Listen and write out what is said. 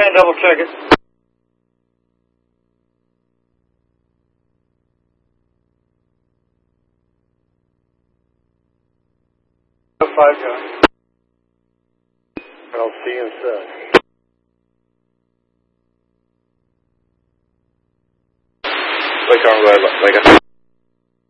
can't double check it. Five John. I'll see you inside. Wake on red, like